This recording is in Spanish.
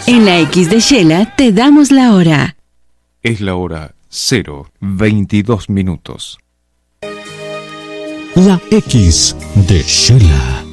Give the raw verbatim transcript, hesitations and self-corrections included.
En la X de Shela te damos la hora. Es la hora cero veintidós minutos. La X de Shela.